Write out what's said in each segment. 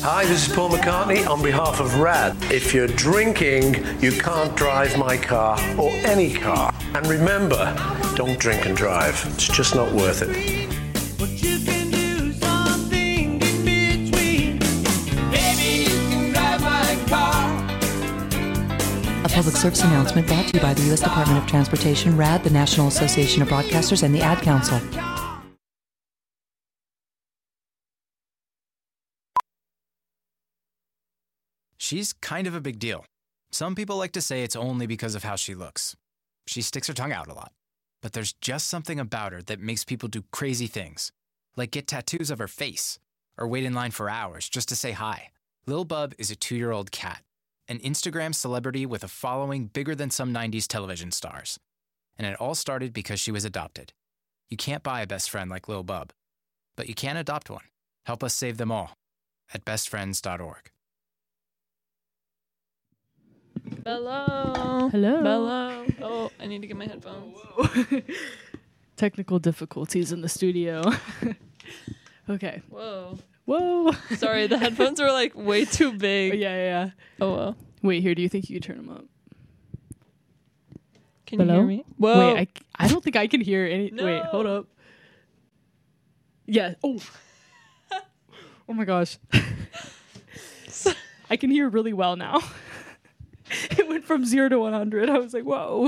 Hi, this is Paul McCartney on behalf of RAD. If you're drinking, you can't drive my car or any car. And remember, don't drink and drive. It's just not worth it. A public service announcement brought to you by the U.S. Department of Transportation, RAD, the National Association of Broadcasters, and the Ad Council. She's kind of a big deal. Some people like to say it's only because of how she looks. She sticks her tongue out a lot. But there's just something about her that makes people do crazy things, like get tattoos of her face, or wait in line for hours just to say hi. Lil Bub is a 2-year-old cat, an Instagram celebrity with a following bigger than some 90s television stars. And it all started because she was adopted. You can't buy a best friend like Lil Bub, but you can adopt one. Help us save them all at bestfriends.org. Hello. Hello. Hello. Oh, I need to get my headphones. Technical difficulties in the studio. Okay. Whoa. Whoa. Sorry, the headphones are like way too big. Yeah. Oh, well. Wait, here, do you think you can turn them up? Can Hello? you hear me? Whoa. Wait, I don't think I can hear any. No. Wait, hold up. Yeah. Oh. Oh my gosh. I can hear really well now. It went from 0 to 100. I was like, whoa.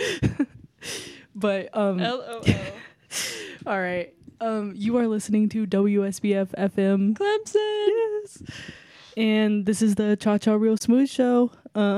But LOL. all right. You are listening to WSBF FM Clemson. Yes. And this is the Cha Cha Real Smooth Show.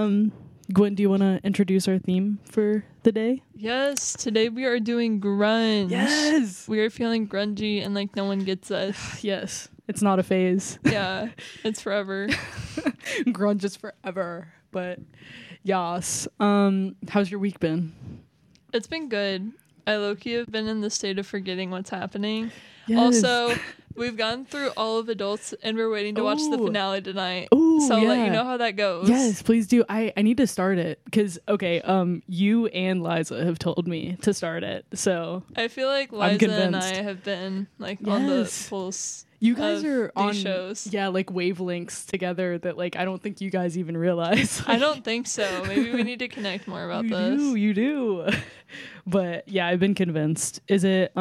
Gwen, do you want to introduce our theme for the day? Yes, today we are doing grunge. Yes. We are feeling grungy and like no one gets us. Yes. It's not a phase. Yeah, it's forever. Grunge is forever. But yes. How's your week been? It's been good. I low-key have been in the state of forgetting what's happening. Yes. Also, we've gone through all of Adults and we're waiting to watch the finale tonight. Ooh, so I'll let yeah. you know how that goes. Yes, please do. I need to start it because, okay, you and Liza have told me to start it. So I feel like I'm Liza and convinced. I have been like on the Yes. pulse. you guys of are these on shows. Yeah, like wavelengths together that like I don't think you guys even realize. I don't think so. Maybe we need to connect more about this. You do. But yeah, I've been convinced. Is it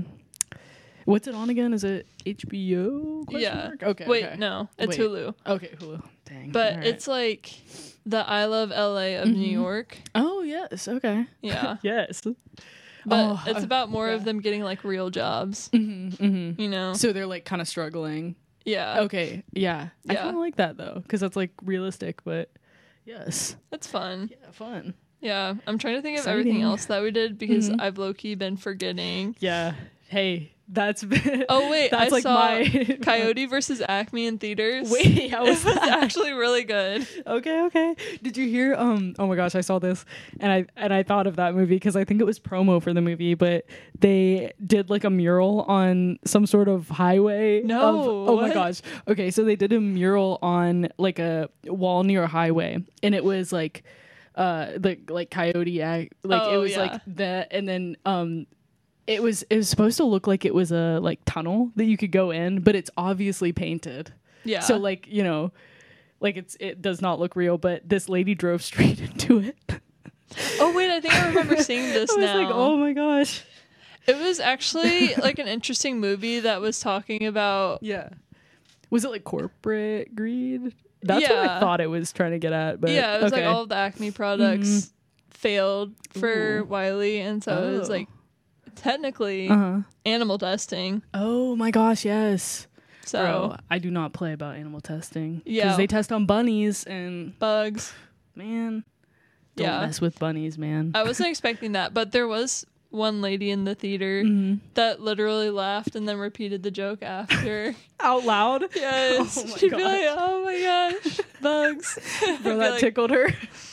what's it on again? Is it HBO? Yeah. Mark? Okay. Wait, okay. no, it's Wait. Hulu. Okay, Hulu. Dang. But All right. it's like the I Love LA of New York. Oh yes. Okay. Yeah. Yes. But it's about more of them getting like real jobs. Mm-hmm. You know? So they're like kind of struggling. Yeah. Okay. Yeah. I Yeah. kind of like that though, because that's like realistic. But yes. It's fun. Yeah. Fun. Yeah. I'm trying to think of Exciting. everything else that we did because I've low-key been forgetting. Yeah. Hey, that's been. Oh, wait. That's I like saw my Coyote versus Acme in theaters. Wait, how was It was that? actually really good. Okay. Did you hear? Oh my gosh, I saw this, and I thought of that movie because I think it was promo for the movie, but they did like a mural on some sort of highway. No, Oh my what? gosh. Okay, so they did a mural on like a wall near a highway, and it was like, like Coyote Act, like it Oh, was yeah. like that, and then It was supposed to look like it was a like tunnel that you could go in, but it's obviously painted. Yeah. So like, you know, like it does not look real, but this lady drove straight into it. Oh, wait. I think I remember seeing this I was now. like, oh my gosh. It was actually like an interesting movie that was talking about. Yeah. Was it like corporate greed? That's what I Yeah. thought it was trying to get at. But Yeah, it was okay. like all of the Acme products failed for Ooh. Wiley, and so it was Oh. like technically animal testing. Oh my gosh, yes. So Bro, I do not play about animal testing. Yeah. Because they test on bunnies and bugs. man, don't Yeah. mess with bunnies, man. I wasn't expecting that, but there was one lady in the theater that literally laughed and then repeated the joke after. Out loud? Yes. Oh my She'd be gosh. like, oh my gosh, bugs. Bro, I'd be that like, tickled her.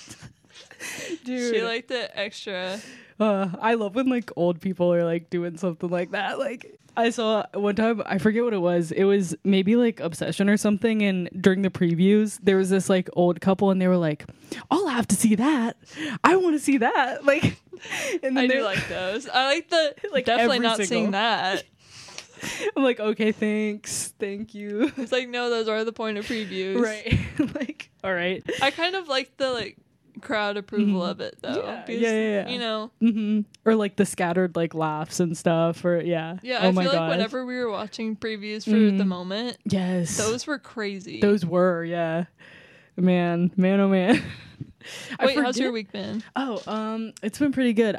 Dude. She liked it extra. I love when like old people are like doing something like that. Like I saw one time, I forget what it was. It was maybe like Obsession or something. And during the previews, there was this like old couple, and they were like, "I'll have to see that. I want to see that." Like, and then I do they're- like those. I like the Like definitely every not single- seeing that. I'm like, okay, thanks. Thank you. It's like, no, those are the point of previews. Right. Like, all right. I kind of like the like crowd approval of it though. Yeah, because, yeah. You know. Or like the scattered like laughs and stuff. Or yeah. Yeah, Oh I my feel gosh. like whenever we were watching previews for the moment, Yes. those were crazy. Those were, yeah. Man, oh man. Wait, how's your week been? Oh, it's been pretty good.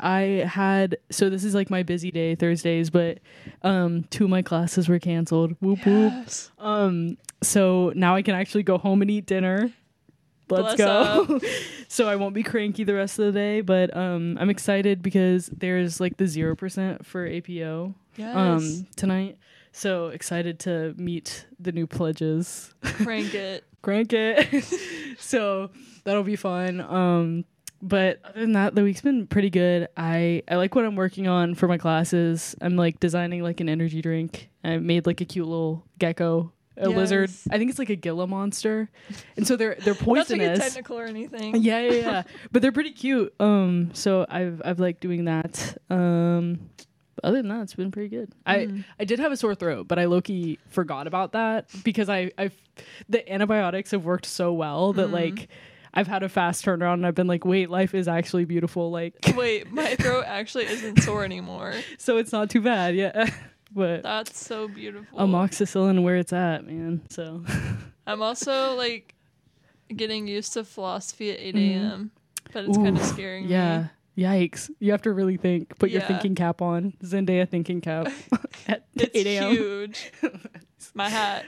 So this is like my busy day, Thursdays, but 2 of my classes were canceled. Whoop Yes. whoop. So now I can actually go home and eat dinner. Let's Bless go. So I won't be cranky the rest of the day, but I'm excited because there's like the 0% for APO Yes. tonight. So excited to meet the new pledges. Crank it. Crank it. So that'll be fun. But other than that, the week's been pretty good. I like what I'm working on for my classes. I'm like designing like an energy drink. I made like a cute little gecko, a lizard. Yes. I think it's like a Gila monster. And so they're Not to poisonous. get technical or anything. Yeah. But they're pretty cute. So I've liked doing that. Other than that, it's been pretty good. I did have a sore throat, but I low-key forgot about that because the antibiotics have worked so well that like I've had a fast turnaround and I've been like, wait, life is actually beautiful. Like, Wait, my throat actually isn't sore anymore. so it's not too bad. Yeah. But That's so beautiful. amoxicillin where it's at, man. So I'm also like getting used to philosophy at 8 a.m., but it's kind of scaring yeah. me. Yikes. You have to really think. Put your Yeah. thinking cap on. Zendaya thinking cap at It's 8 a.m. huge. My hat.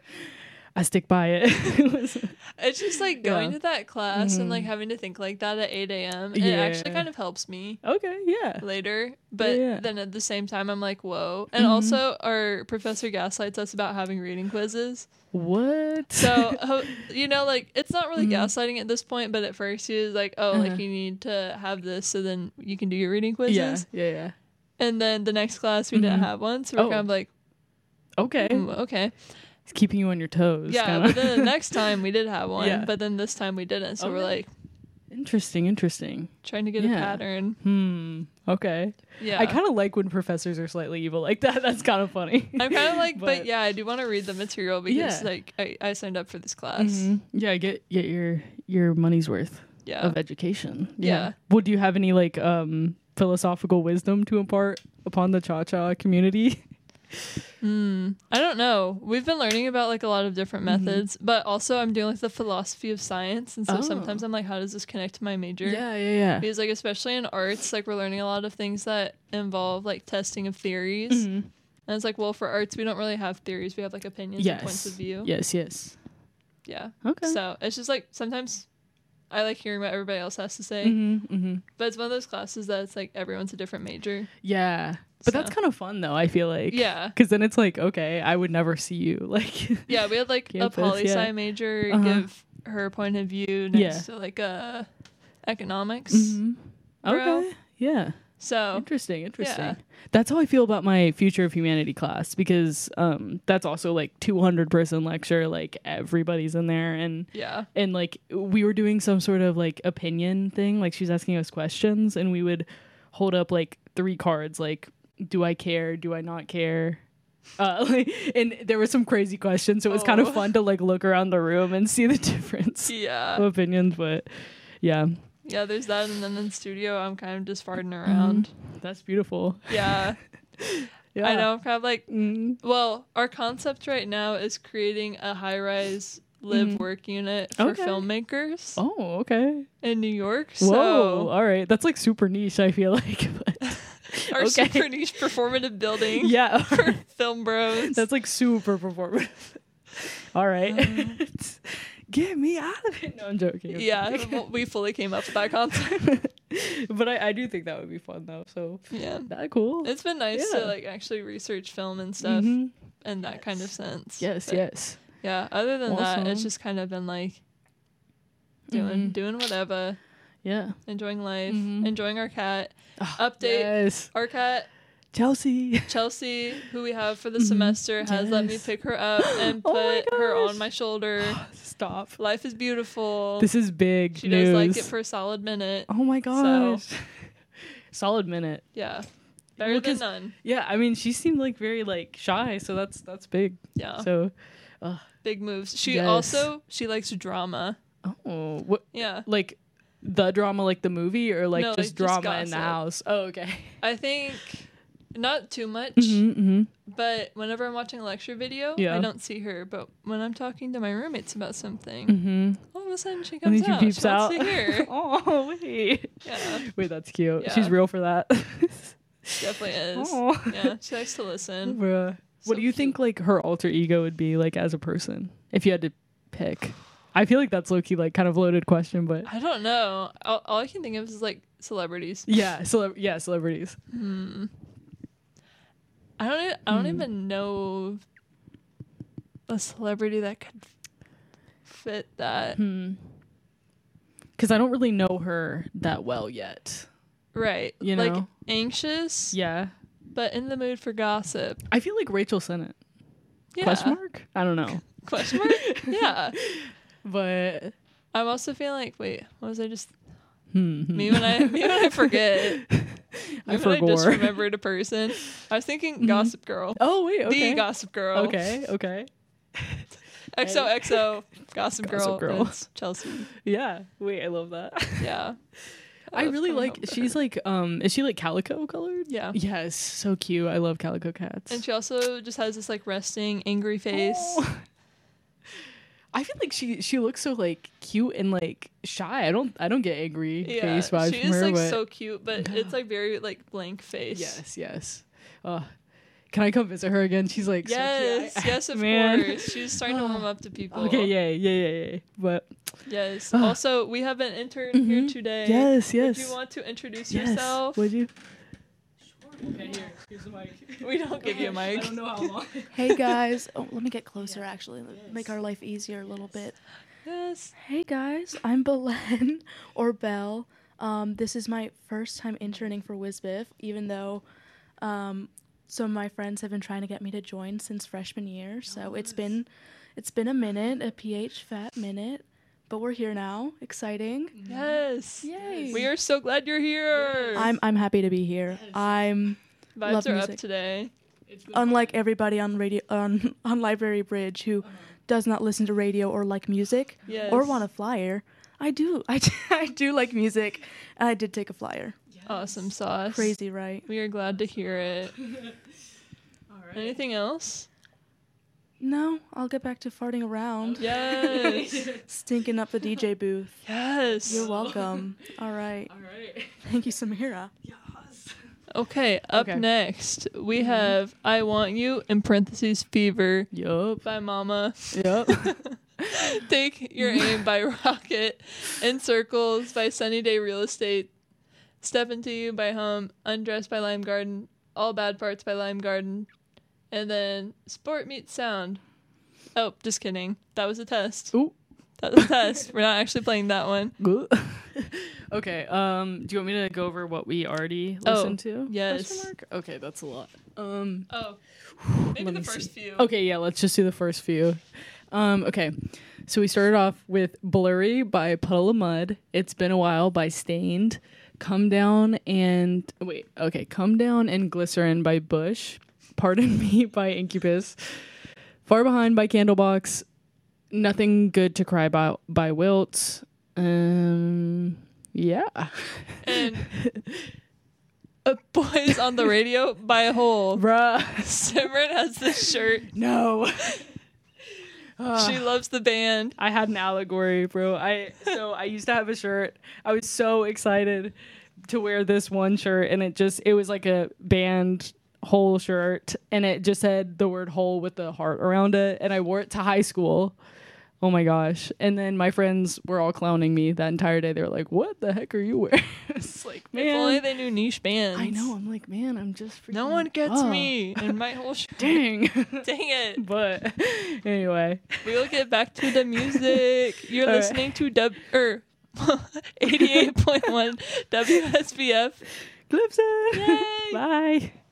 I stick by it. It's just like going Yeah. to that class and like having to think like that at 8 a.m. It Yeah. actually kind of helps me Okay, yeah. later. But Yeah. then at the same time, I'm like, whoa. And also, our professor gaslights us about having reading quizzes. What? So, you know, like, it's not really gaslighting at this point, but at first he was like, oh, like, you need to have this so then you can do your reading quizzes. Yeah. And then the next class, we didn't have one. So we're kind of like, Okay. Okay. It's keeping you on your toes. Yeah, kinda. but then the next time we did have one, Yeah. but then this time we didn't. So we're Okay. like Interesting. trying to get a Yeah. pattern. Okay. Yeah. I kind of like when professors are slightly evil like that. That's kind of funny. I'm kind of like, but But- yeah, I do want to read the material because Yeah. like I signed up for this class. Yeah, get your money's worth Yeah. of education. Yeah. Well, do you have any like philosophical wisdom to impart upon the cha-cha community? I don't know. We've been learning about like a lot of different methods, but also I'm doing like the philosophy of science, and so Oh. sometimes I'm like, how does this connect to my major? Yeah. Because like especially in arts, like we're learning a lot of things that involve like testing of theories. And it's like, well, for arts, we don't really have theories. We have like opinions and points of view. Yes. Yeah. Okay. So it's just like sometimes I like hearing what everybody else has to say, but it's one of those classes that it's like everyone's a different major. Yeah. But that's So. kind of fun though, I feel like. Yeah. Because then it's like, okay, I would never see you. Like, Yeah, we had like Campus, a poli sci yeah. major Uh-huh. give her point of view next Yeah. to like economics. bro. okay. Yeah. So Interesting. Yeah. That's how I feel about my Future of Humanity class because that's also like 200-person lecture. Like everybody's in there and like we were doing some sort of like opinion thing. Like she was asking us questions and we would hold up like 3 cards. Like, do I care? Do I not care? And there were some crazy questions. So it was kind of fun to like look around the room and see the difference of opinions. But yeah. Yeah, there's that, and then in studio, I'm kind of just farting around. That's beautiful. Yeah. Yeah. I know, I'm kind of like, well, our concept right now is creating a high-rise live-work unit for Okay. filmmakers Oh, okay. in New York. Whoa. So All right. That's like super niche, I feel like. But our okay. super niche performative building yeah. for film bros. That's like super performative. All right. Get me out of it. No, I'm joking. Yeah, we fully came up with that concept. But I do think that would be fun though. So Yeah. that cool. It's been nice Yeah. to like actually research film and stuff in that kind of sense. Yes, But, yes. Yeah, other than that, it's Awesome. just kind of been like doing whatever, Yeah. enjoying life, enjoying our cat. Update, Yes. our cat Chelsea. Chelsea, who we have for the semester, has let me Yes. pick her up and Oh my put her gosh. on my shoulder. Stop. Life is beautiful. This is big She news. does like it for a solid minute. Oh my gosh. Solid minute. Yeah. Better Well, than 'cause- none. Yeah, I mean, she seemed like very like shy, so that's big. Yeah. So, Big moves. She Yes. she likes drama. oh, what Yeah. like the drama, like the movie, or like No, just like, just drama in the gossip. house? Oh, okay. I think not too much, Mm-hmm. but whenever I'm watching a lecture video, Yeah. I don't see her. But when I'm talking to my roommates about something, Mm-hmm. all of a sudden she And comes then she out. peeps She wants out. to hear. Oh wait, Yeah, wait, that's cute. Yeah. She's real for that. definitely is. Aw. Yeah, she likes to listen. Bruh. So What do you think like her alter ego would be like as a person if you had to pick? I feel like that's low-key like kind of loaded question, but I don't know. All I can think of is like celebrities. yeah, celebrities. I don't even know a celebrity that could fit that. Because I don't really know her that well yet. Right. You like know? anxious, Yeah, but in the mood for gossip. I feel like Rachel Sennett. Yeah. Question mark? I don't know, Question mark? Yeah. but I'm also feeling like, wait, what was I just? Me when I forget. I When I just forgot. remembered a person. I was thinking Gossip Girl. Oh wait, okay. The Gossip Girl. Okay. XOXO Gossip Girl. Gossip Girl. It's Chelsea. Yeah. Wait, I love that. Yeah. I love really coming like. home to She's her. like. Is she like calico colored? Yeah. Yes, so cute. I love calico cats. And she also just has this like resting, angry face. Oh. I feel like she looks so like cute and like shy. I don't get angry Yeah, face vibes she from is her. like but so cute, but it's like very like blank face. yes. Can I come visit her again? She's like Yes, so cute. yes, of Man. course. She's starting to warm up to people. Okay, yeah. But Yes. Also, we have an intern here today. yes. Would you want to introduce yourself? Would you? Okay, here's the mic. We don't give you a mic. I don't know how long. Hey guys, oh, let me get closer actually, make our life easier a little bit. Yes. Hey guys, I'm Belen or Belle. This is my first time interning for WizBiff, even though some of my friends have been trying to get me to join since freshman year. So it's been a minute, a PH fat minute, but we're here now. Exciting. Yes. Yay. We are so glad you're here. I'm happy to be here. I'm Vibes love are music. up today. unlike everybody on radio on Library Bridge who does not listen to radio or like music Yes. or want a flyer. I do like music, and I did take a flyer. Awesome sauce. Crazy, right? We are glad to hear it. Anything else? No, I'll get back to farting around, Yes. stinking up the DJ booth. Yes. You're welcome. All right. Thank you, Samira. Okay, up Okay. next, we have I Want You, in parentheses, Fever, Yup. by Mama. Yup. Take Your Aim by Rocket, In Circles by Sunny Day Real Estate, Step Into You by Hum, Undressed by Lime Garden, All Bad Parts by Lime Garden, and then Sport Meets Sound. Oh, just kidding. That was a test. Ooh. That was a test. We're not actually playing that one. Okay. Do you want me to go over what we already listened to? yes. Question mark? Okay, that's a lot. Oh, maybe Let the me first see. few. Okay, yeah, let's just do the first few. Okay. So we started off with Blurry by Puddle of Mud, It's Been a While by Stained, Come Down and Glycerin by Bush, Pardon Me by Incubus, Far Behind by Candlebox, Nothing Good to Cry About by Wilt. Yeah. And Boys on the Radio by a Hole. Bruh. Simran has this shirt. No. She loves the band. I had an allegory, bro. I used to have a shirt. I was so excited to wear this one shirt, and it was like a band Hole shirt, and it just had the word Hole with the heart around it, and I wore it to high school. Oh my gosh. And then my friends were all clowning me that entire day. They were like, what the heck are you wearing? It's like, If only man. they knew niche bands. I know. I'm like, man, I'm just freaking. No one gets oh, me and my whole shirt. Dang. Dang it. But anyway. We'll get back to the music. You're All right. listening to 88.1 WSBF. Clipson. Yay. Bye.